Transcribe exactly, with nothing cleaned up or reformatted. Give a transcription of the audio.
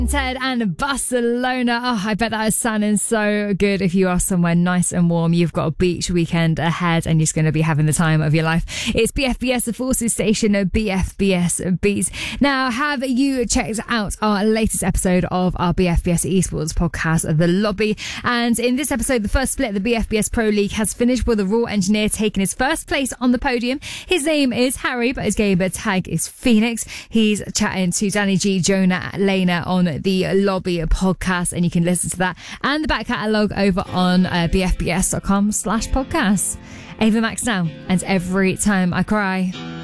Ted and Barcelona. Oh, I bet that is sounding so good. If you are somewhere nice and warm, you've got a beach weekend ahead and you're just going to be having the time of your life. It's B F B S, the Forces station of B F B S Beats. Now, have you checked out our latest episode of our B F B S Esports podcast, The Lobby? And in this episode, the first split of the B F B S Pro League has finished with a Raw engineer taking his first place on the podium. His name is Harry, but his gamer tag is Phoenix. He's chatting to Danny G, Jonah, Lena on the Lobby podcast, and you can listen to that and the back catalogue over on uh, bfbs.com slash podcasts. Ava Max now, and Every Time I Cry.